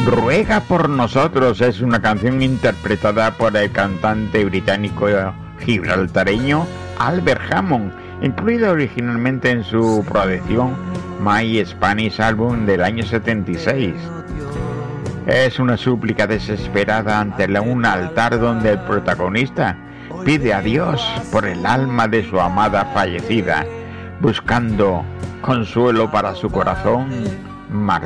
Ruega por nosotros es una canción interpretada por el cantante británico gibraltareño Albert Hammond, incluida originalmente en su producción My Spanish Album del año 76. Es una súplica desesperada ante un altar donde el protagonista pide a Dios por el alma de su amada fallecida, buscando consuelo para su corazón